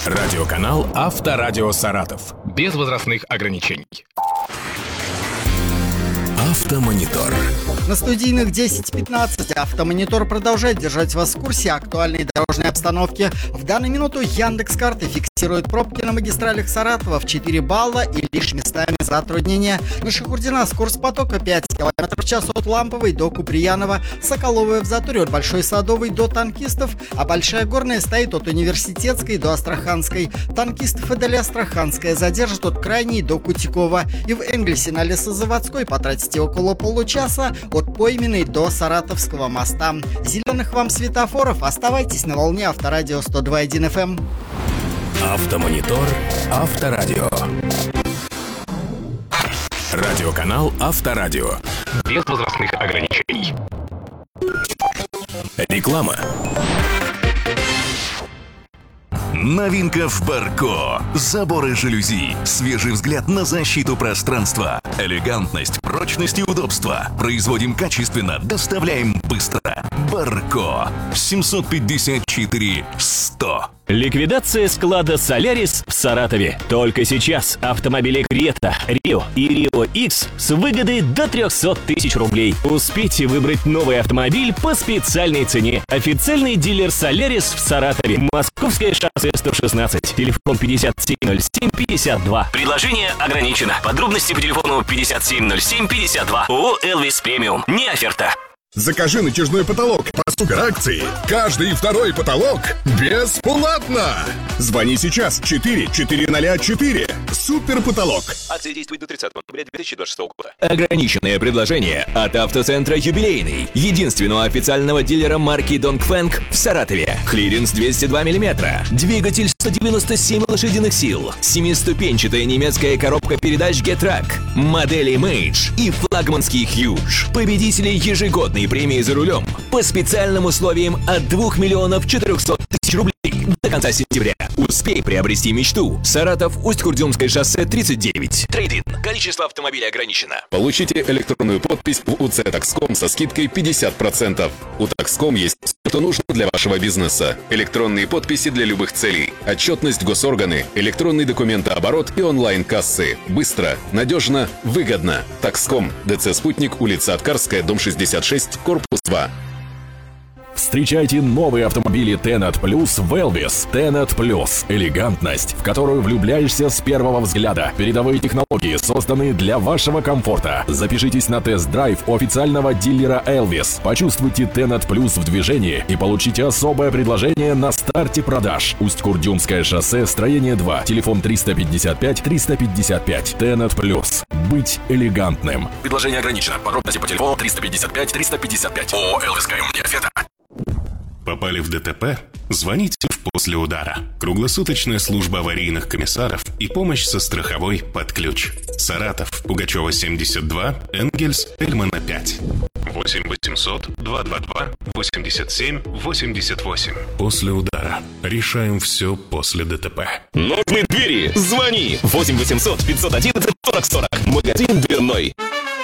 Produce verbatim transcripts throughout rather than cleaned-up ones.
Радиоканал «Авторадио Саратов». Без возрастных ограничений. Автомонитор. На студийных десять пятнадцать Автомонитор продолжает держать вас в курсе актуальной дорожной обстановки. В данную минуту Яндекс.Карты фиксирует пробки на магистралях Саратова в четыре балла и лишь местами затруднения. На Шахурдина скорость потока пять километров в час от Ламповой до Куприянова, Соколовая в заторе от Большой Садовой до Танкистов, а Большая Горная стоит от Университетской до Астраханской. Танкистов и далее Астраханская задержит от Крайней до Кутикова. И в Энгельсе на Лесозаводской потратите около получаса от Пойменной до Саратовского моста. Зеленых вам светофоров, оставайтесь на волне Авторадио сто два и один эф эм. Автомонитор. Авторадио. Радиоканал «Авторадио». Без возрастных ограничений. Реклама. Новинка в Барко. Заборы жалюзи. Свежий взгляд на защиту пространства. Элегантность, прочность и удобство. Производим качественно, доставляем быстро. Барко. семьсот пятьдесят четыре сто. Ликвидация склада «Солярис» в Саратове. Только сейчас автомобили Крета, Рио и Рио Икс с выгодой до триста тысяч рублей. Успейте выбрать новый автомобиль по специальной цене. Официальный дилер «Солярис» в Саратове. Московское шоссе сто шестнадцать. Телефон пятьдесят семь ноль семь пятьдесят два. Предложение ограничено. Подробности по телефону пятьдесят семь ноль семь пятьдесят два. ООО «Элвис Премиум». Не оферта. Закажи натяжной потолок по суперакции. Каждый второй потолок бесплатно. Звони сейчас четыре четыреста четыре. Супер потолок. Акция действует до тридцатого ноября две тысячи двадцать шестого года. Ограниченное предложение от автоцентра «Юбилейный», единственного официального дилера марки Dongfeng в Саратове. Клиренс двести два миллиметра, двигатель сто девяносто семь лошадиных сил, семиступенчатая немецкая коробка передач Getrack, модели Mage и флагманский Huge. Победители ежегодной премии за рулем по специальным условиям от двух миллионов четырехсот тысяч рублей до конца сентября. Успей приобрести мечту. Саратов, Усть-Курдюмское шоссе тридцать девять. Трейд-ин. Количество автомобилей ограничено. Получите электронную подпись в УЦ Такском со скидкой пятьдесят процентов. У Такском есть все, что нужно для вашего бизнеса. Электронные подписи для любых целей. Отчетность госорганы, электронный документооборот и онлайн-кассы. Быстро, надежно, выгодно. Такском. ДЦ «Спутник», улица Откарская, дом шестьдесят шесть, корпус два. Встречайте новые автомобили Tenat Plus в Elvis. Tenat Plus – элегантность, в которую влюбляешься с первого взгляда. Передовые технологии созданы для вашего комфорта. Запишитесь на тест-драйв у официального дилера Elvis. Почувствуйте Tenat Plus в движении и получите особое предложение на старте продаж. Усть-Курдюмское шоссе, строение два. Телефон триста пятьдесят пять триста пятьдесят пять. Tenat Plus. Быть элегантным. Предложение ограничено. Подробности по телефону триста пятьдесят пять триста пятьдесят пять. ООО «Элвис КМ». Не оферта. Попали в ДТП? Звоните в «После удара». Круглосуточная служба аварийных комиссаров и помощь со страховой под ключ. Саратов, Пугачева семьдесят два, Энгельс, Эльмана пять. восемь восемьсот два два два восемьдесят семь восемьдесят восемь. «После удара». Решаем все после ДТП. Нужны двери? Звони! восемь восемьсот пятьсот одиннадцать сорок сорок. Магазин дверной.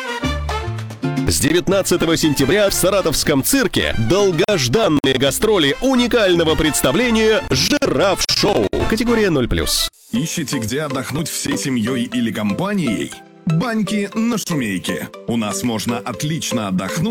С девятнадцатого сентября в Саратовском цирке долгожданные гастроли уникального представления «Жираф-шоу». Категория ноль плюс. Ищете, где отдохнуть всей семьей или компанией? Баньки на Шумейке. У нас можно отлично отдохнуть